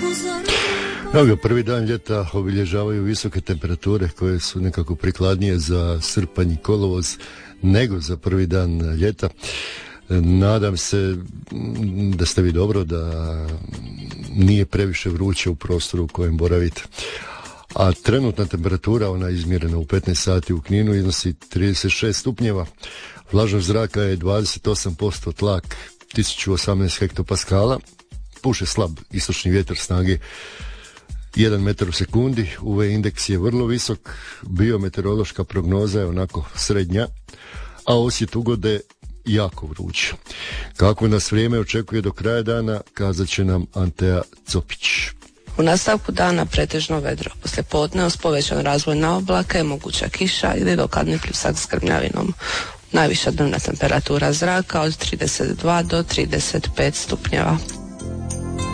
Evo ga, prvi dan ljeta obilježavaju visoke temperature koje su nekako prikladnije za srpanj i kolovoz nego za prvi dan ljeta. Nadam se da ste vi dobro, da nije previše vruće u prostoru u kojem boravite. A trenutna temperatura, ona je izmjerena u 15 sati u Kninu, iznosi 36 stupnjeva. Vlažnost zraka je 28%, tlak 1018 hektopaskala, puše slab istočni vjetar snage 1 metar u sekundi, UV indeks je vrlo visok, biometeorološka prognoza je onako srednja, a osjet ugode jako vruć. Kako nas vrijeme očekuje do kraja dana, kazat će nam Antea Copić. U nastavku dana pretežno vedro, poslijepodne uz povećan razvoj na oblake, moguća kiša ili lokalni pljusak s grmljavinom. Najviša dnevna temperatura zraka od 32 do 35 stupnjeva.